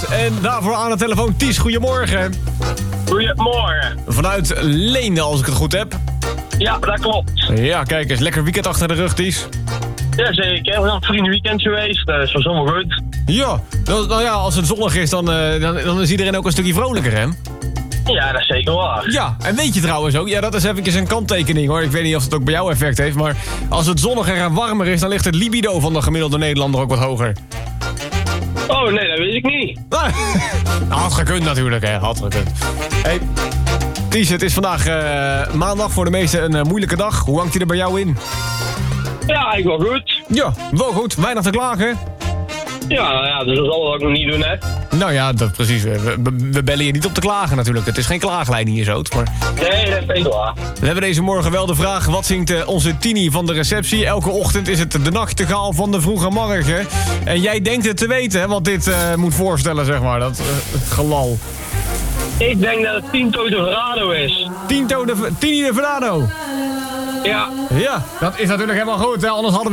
En daarvoor aan de telefoon Ties, goedemorgen. Goedemorgen. Vanuit Leende, als ik het goed heb. Ja, dat klopt. Ja, kijk eens, lekker weekend achter de rug, Ties. Jazeker, we zijn een vriendenweekend geweest, dus was allemaal goed. Ja, nou ja, als het zonnig is, dan is iedereen ook een stukje vrolijker, hè? Ja, dat is zeker waar. Ja, en weet je trouwens ook, ja, dat is eventjes een kanttekening, hoor. Ik weet niet of het ook bij jou effect heeft, maar als het zonniger en warmer is, dan ligt het libido van de gemiddelde Nederlander ook wat hoger. Oh, nee, dat weet ik niet. Had gekund natuurlijk, hè. Had gekund. Hey, Ties, het is vandaag maandag, voor de meesten een moeilijke dag. Hoe hangt hij er bij jou in? Ja, ik wel goed. Ja, wel goed. Weinig te klagen. Ja, dus dat is alles wat ik nog niet doen, hè. Nou ja, dat precies. We bellen je niet op te klagen natuurlijk. Het is geen klaaglijn hier zo. Maar Nee, dat is zeker waar. we hebben deze morgen wel de vraag: wat zingt onze Tini van de receptie? Elke ochtend is het de nachtegaal van de vroege morgen. En jij denkt het te weten, hè, wat dit moet voorstellen, zeg maar. Dat gelal. Ik denk dat het Tinto de Verrado is. Tini de Verrado. Ja. Ja, dat is natuurlijk helemaal goed, hè? Anders hadden we